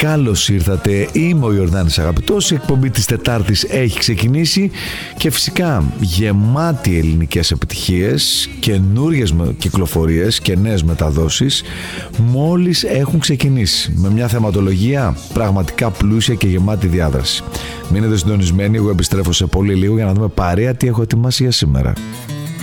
Καλώς ήρθατε, είμαι ο Ιορδάνης Αγαπητός. Η εκπομπή της Τετάρτης έχει ξεκινήσει και φυσικά γεμάτη ελληνικές επιτυχίες, καινούριες κυκλοφορίες και νέες μεταδόσεις μόλις έχουν ξεκινήσει, με μια θεματολογία πραγματικά πλούσια και γεμάτη διάδραση. Μείνετε συντονισμένοι, εγώ επιστρέφω σε πολύ λίγο για να δούμε παρέα τι έχω ετοιμάσει για σήμερα.